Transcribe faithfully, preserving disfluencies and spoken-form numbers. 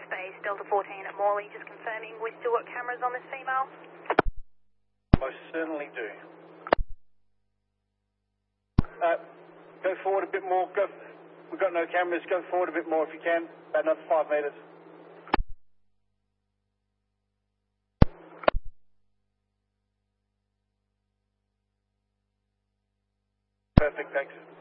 Space, Delta fourteen at Morley, just confirming we still got cameras on this female? Most certainly do. Uh, go forward a bit more. Go. We've got no cameras. Go forward a bit more if you can. About another five metres. Perfect, thanks.